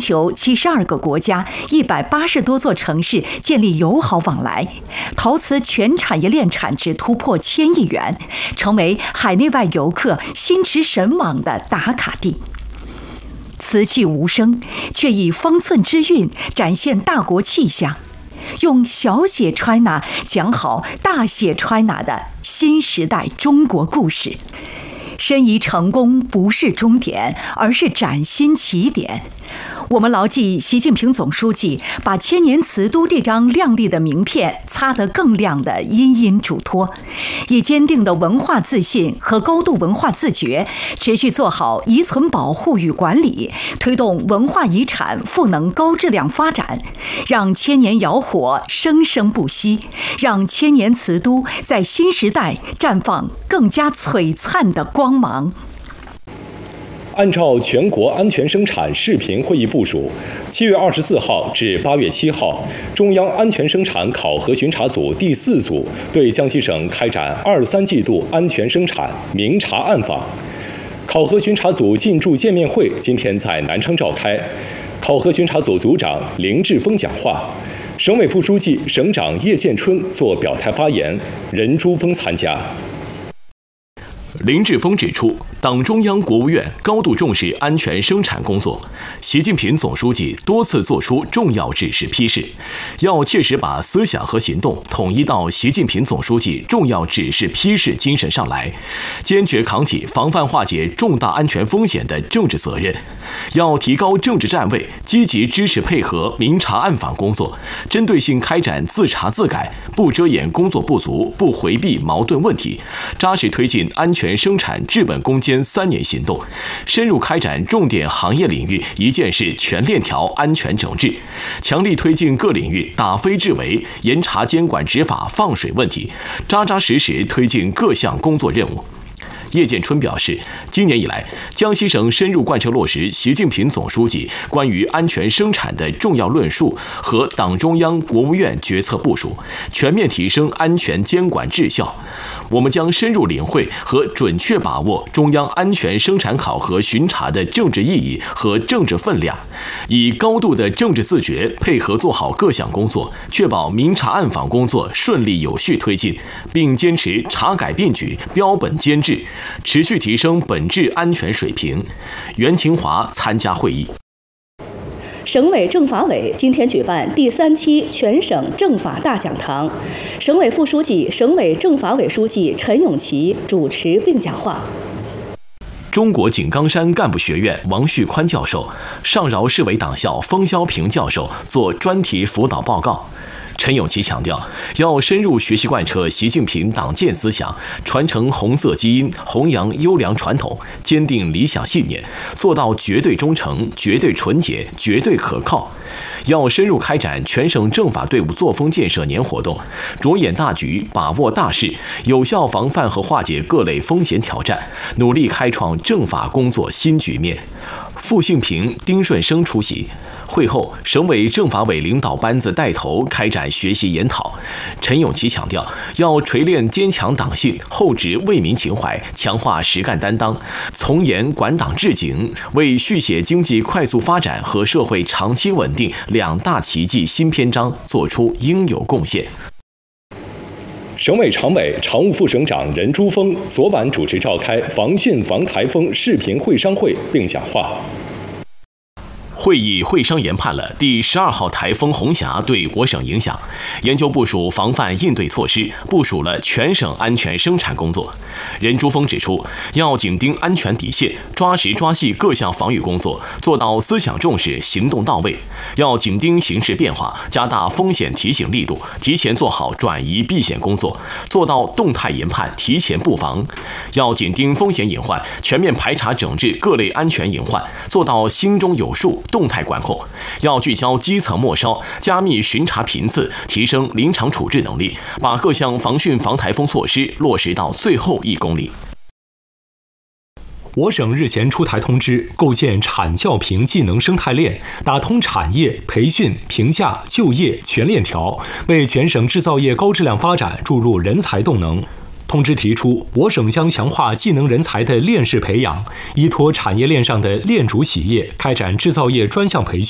球72个国家、180多座城市建立友好往来，陶瓷全产业链产值突破1000亿元，成为海内外游客心驰神往的打卡地。瓷器无声，却以方寸之韵展现大国气象，用小写 China 讲好大写 China 的新时代中国故事。申遗成功不是终点，而是崭新起点。我们牢记习近平总书记把千年瓷都这张亮丽的名片擦得更亮的殷殷嘱托，以坚定的文化自信和高度文化自觉，持续做好遗存保护与管理，推动文化遗产赋能高质量发展，让千年窑火生生不息，让千年瓷都在新时代绽放更加璀璨的光芒。 按照全国安全生产视频会议部署，7月24号至8月7号，中央安全生产考核巡查组第4组对江西省开展23季度安全生产明察暗访。考核巡查组进驻见面会今天在南昌召开，考核巡查组组长林志峰讲话，省委副书记、省长叶建春做表态发言，任珠峰参加。 林志峰指出，党中央、国务院高度重视安全生产工作，习近平总书记多次作出重要指示批示，要切实把思想和行动统一到习近平总书记重要指示批示精神上来，坚决扛起防范化解重大安全风险的政治责任，要提高政治站位，积极支持配合明察暗访工作，针对性开展自查自改，不遮掩工作不足，不回避矛盾问题，扎实推进安全生产治本攻坚3年行动，深入开展重点行业领域一件事全链条安全整治，强力推进各领域打非治为，严查监管执法放水问题，扎扎实实推进各项工作任务。叶建春表示，今年以来，江西省深入贯彻落实习近平总书记关于安全生产的重要论述和党中央、国务院决策部署，全面提升安全监管质效。我们将深入领会和准确把握中央安全生产考核巡查的政治意义和政治分量，以高度的政治自觉配合做好各项工作，确保明察暗访工作顺利有序推进，并坚持查改并举、标本兼治，持续提升本质安全水平。袁勤华参加会议。 省委政法委今天举办第3期全省政法大讲堂，省委副书记、省委政法委书记陈永奇主持并讲话。 中国井冈山干部学院王旭宽教授、上饶市委党校封肖平教授做专题辅导报告。陈永奇强调，要深入学习贯彻习近平党建思想，传承红色基因，弘扬优良传统，坚定理想信念，做到绝对忠诚、绝对纯洁、绝对可靠。要深入开展全省政法队伍作风建设年活动，着眼大局，把握大势，有效防范和化解各类风险挑战，努力开创政法工作新局面。傅幸平、丁顺生出席。会后，省委政法委领导班子带头开展学习研讨。陈永奇强调，要锤炼坚强党性，厚植为民情怀，强化实干担当，从严管党治警，为续写经济快速发展和社会长期稳定2大奇迹新篇章作出应有贡献。 省委常委、常务副省长任珠峰昨晚主持召开防汛防台风视频会商会并讲话。 会议会商研判了第12号台风红霞对我省影响，研究部署防范应对措施，部署了全省安全生产工作。任珠峰指出，要紧盯安全底线，抓实抓细各项防御工作，做到思想重视、行动到位。要紧盯形势变化，加大风险提醒力度，提前做好转移避险工作，做到动态研判、提前布防。要紧盯风险隐患，全面排查整治各类安全隐患，做到心中有数，动态管控。要聚焦基层末梢，加密巡查频次，提升临场处置能力，把各项防汛防台风措施落实到最后1公里。 我省日前出台通知，构建产教评技能生态链，打通产业、培训、评价、就业全链条，为全省制造业高质量发展注入人才动能。通知提出，我省将强化技能人才的链式培养，依托产业链上的链主企业，开展制造业专项培训。